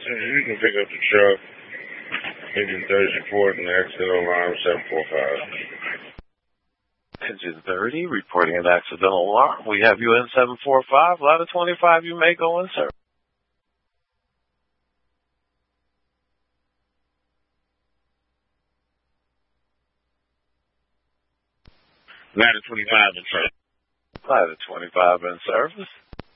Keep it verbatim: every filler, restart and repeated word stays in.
You can pick up the truck, engine thirty support, and accidental alarm seven four five. Engine thirty, reporting an accidental alarm. We have you in seven four five, ladder twenty-five, you may go in, sir. Ladder twenty-five in service. Ladder twenty-five in service.